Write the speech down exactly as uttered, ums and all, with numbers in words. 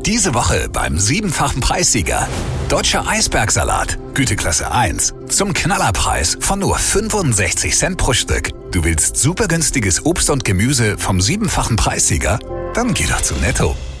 Diese Woche beim siebenfachen Preissieger. Deutscher Eisbergsalat, Güteklasse eins. Zum Knallerpreis von nur fünfundsechzig Cent pro Stück. Du willst super günstiges Obst und Gemüse vom siebenfachen Preissieger? Dann geh doch zu Netto.